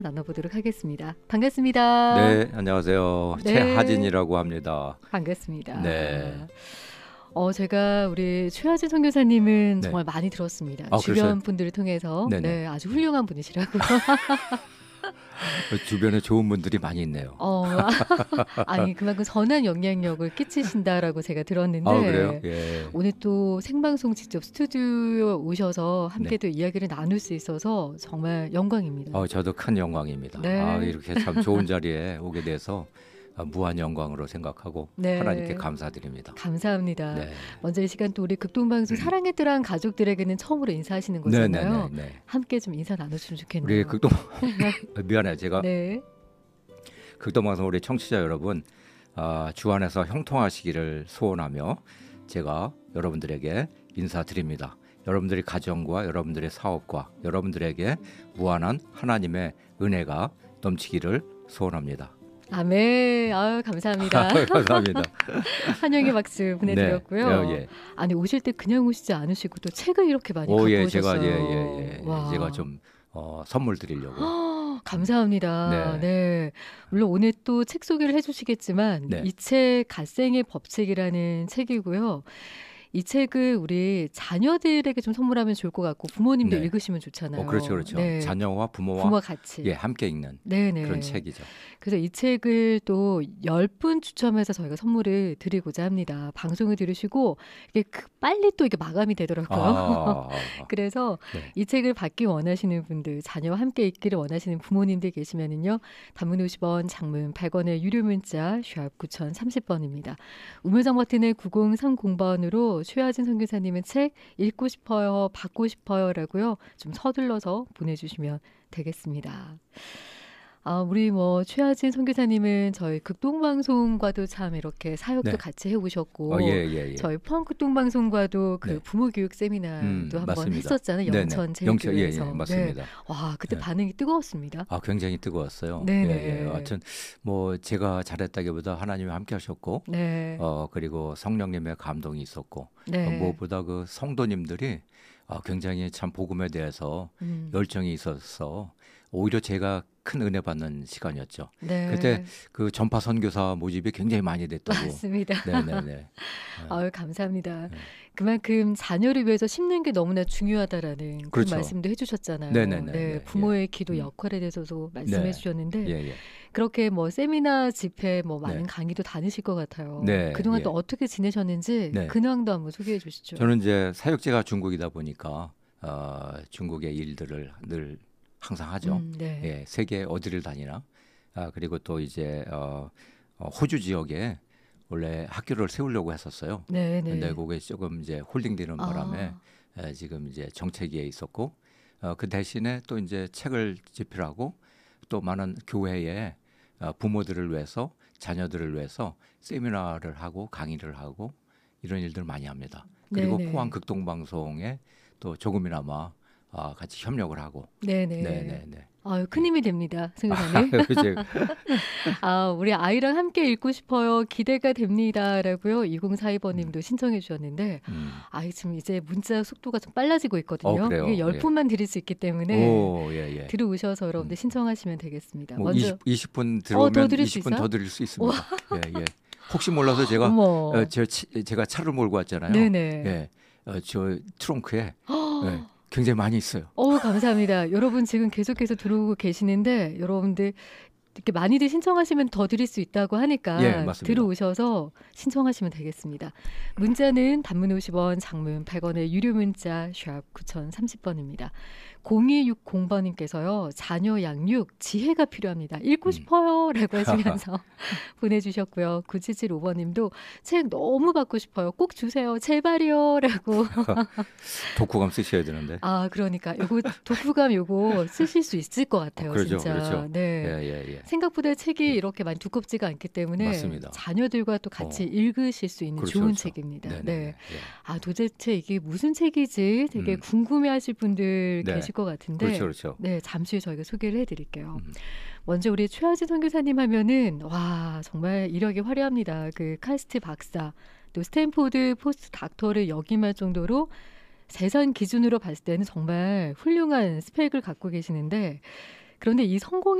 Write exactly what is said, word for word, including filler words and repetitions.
나눠보도록 하겠습니다. 반갑습니다. 네, 안녕하세요. 네. 최하진이라고 합니다. 반갑습니다. 네. 어, 제가 우리 최하진 선교사님은 네. 정말 많이 들었습니다. 아, 주변 그러세요? 분들을 통해서 네네. 네, 아주 훌륭한 분이시라고. 주변에 좋은 분들이 많이 있네요. 어, 아니 그만큼 선한 영향력을 끼치신다라고 제가 들었는데 아, 그래요? 예. 오늘 또 생방송 직접 스튜디오에 오셔서 함께 네. 또 이야기를 나눌 수 있어서 정말 영광입니다. 어, 저도 큰 영광입니다. 네. 아, 이렇게 참 좋은 자리에 오게 돼서 아, 무한 영광으로 생각하고 네. 하나님께 감사드립니다. 감사합니다. 네. 먼저 이 시간 또 우리 극동방송 사랑의 뜨란 가족들에게는 처음으로 인사하시는 거잖아요. 네, 네, 네. 함께 좀 인사 나눠주면 좋겠네요. 우리 극동 미안해요. 제가 네. 극동방송 우리 청취자 여러분 아, 주 안에서 형통하시기를 소원하며 제가 여러분들에게 인사드립니다. 여러분들의 가정과 여러분들의 사업과 여러분들에게 무한한 하나님의 은혜가 넘치기를 소원합니다. 아멘. 아유, 감사합니다. 감사합니다. 환영의 박수 보내드렸고요. 네. 예, 예. 아니 오실 때 그냥 오시지 않으시고 또 책을 이렇게 많이 오, 갖고 예, 오셨어요. 제가 예, 예, 예. 와. 제가 좀 어, 선물 드리려고. 감사합니다. 네. 네. 물론 오늘 또 책 소개를 해주시겠지만 네. 이 책 갓생의 법칙이라는 책이고요. 이 책을 우리 자녀들에게 좀 선물하면 좋을 것 같고 부모님도 네. 읽으시면 좋잖아요. 어, 그렇죠, 그렇죠. 네. 자녀와 부모와 부모와 같이. 예, 함께 읽는 네네. 그런 책이죠. 그래서 이 책을 또 열 분 추첨해서 저희가 선물을 드리고자 합니다. 방송을 들으시고 이게 그- 빨리 또 이게 마감이 되더라고요. 아, 그래서 네. 이 책을 받기 원하시는 분들, 자녀와 함께 읽기를 원하시는 부모님들 계시면은요. 단문 오십 원, 장문 백 원의 유료 문자 샵 구공삼공 번입니다. 우물정 버튼의 구공삼공 번으로 최하진 선교사님의 책 읽고 싶어요, 받고 싶어요라고요. 좀 서둘러서 보내주시면 되겠습니다. 아, 우리 뭐 최하진 선교사님은 저희 극동방송과도 참 이렇게 사역도 네. 같이 해오셨고 어, 예, 예, 예. 저희 포항 극동방송과도 그 네. 부모교육 세미나도 음, 한번 맞습니다. 했었잖아요. 네네. 영천 영천, 예, 제일교회에서. 예, 맞습니다. 네. 와, 그때 네. 반응이 뜨거웠습니다. 아, 굉장히 뜨거웠어요. 네네. 예, 예. 하여튼 뭐 제가 잘했다기보다 하나님이 함께 하셨고 네. 어, 그리고 성령님의 감동이 있었고 네. 어, 무엇보다 그 성도님들이 아, 굉장히 참 복음에 대해서 음. 열정이 있어서 오히려 제가 큰 은혜 받는 시간이었죠. 네. 그때 그 전파 선교사 모집이 굉장히 많이 됐다고. 맞습니다. 네네네. 아유, 감사합니다. 네. 그만큼 자녀를 위해서 심는 게 너무나 중요하다라는 그런 그렇죠. 말씀도 해주셨잖아요. 네네네. 네, 네, 부모의 기도 음. 역할에 대해서도 말씀해 네. 주셨는데 예, 예. 그렇게 뭐 세미나 집회 뭐 많은 네. 강의도 다니실 것 같아요. 네, 그동안 예. 또 어떻게 지내셨는지 네. 근황도 한번 소개해 주시죠. 저는 이제 사역지가 중국이다 보니까 어, 중국의 일들을 늘 항상 하죠. 음, 네. 예, 세계 어디를 다니나. 아, 그리고 또 이제 어, 어, 호주 지역에 원래 학교를 세우려고 했었어요. 네, 네. 근데 그게 조금 이제 홀딩되는 바람에 아. 에, 지금 이제 정체기에 있었고 어, 그 대신에 또 이제 책을 집필하고 또 많은 교회에 어, 부모들을 위해서 자녀들을 위해서 세미나를 하고 강의를 하고 이런 일들 많이 합니다. 그리고 네네. 포항 극동방송에 또 조금이나마 아, 같이 협력을 하고 네네. 네네네. 아유, 큰 힘이 됩니다, 승교사님. 이제 아, 우리 아이랑 함께 읽고 싶어요. 기대가 됩니다라고요. 이공사이 번님도 신청해 주셨는데, 음. 아이 지금 이제 문자 속도가 좀 빨라지고 있거든요. 어, 그래요? 이게 열 예. 분만 드릴 수 있기 때문에 오, 예, 예. 들어오셔서 여러분들 음. 신청하시면 되겠습니다. 뭐 먼저 이십, 이십 분 어, 들어오면 더 드릴 수 이십 분 있어요? 더 드릴 수 있습니다. 예, 예. 혹시 몰라서 제가 어머. 어, 저, 치- 제가 차를 몰고 왔잖아요. 네네. 예, 어, 저 트렁크에 예, 굉장히 많이 있어요. 어, 감사합니다. 여러분 지금 계속해서 들어오고 계시는데 여러분들 이렇게 많이들 신청하시면 더 드릴 수 있다고 하니까 예, 맞습니다. 들어오셔서 신청하시면 되겠습니다. 문자는 단문 오십 원, 장문 백 원의 유료 문자 샵 구공삼공 번입니다. 공이육공 번님께서요. 자녀 양육 지혜가 필요합니다. 읽고 음. 싶어요 라고 하시면서 보내주셨고요. 구칠칠오 번님도 책 너무 받고 싶어요. 꼭 주세요. 제발요 라고. 독후감 쓰셔야 되는데. 아, 그러니까 요거 독후감 요거 쓰실 수 있을 것 같아요. 어, 그렇죠, 진짜. 그렇죠. 네. 예, 예, 예. 생각보다 책이 이렇게 많이 두껍지가 않기 때문에 맞습니다. 자녀들과 또 같이 어. 읽으실 수 있는 그렇죠, 좋은 그렇죠. 책입니다. 네네네. 네. 예. 아, 도대체 이게 무슨 책이지? 되게 음. 궁금해하실 분들 네. 계실 것 같은데. 그렇죠, 그렇죠. 네, 잠시 후에 저희가 소개를 해드릴게요. 음. 먼저 우리 최하진 선교사님 하면은 와 정말 이력이 화려합니다. 그 카스트 박사, 또 스탠포드 포스트 닥터를 역임할 정도로 세상 기준으로 봤을 때는 정말 훌륭한 스펙을 갖고 계시는데 그런데 이 성공이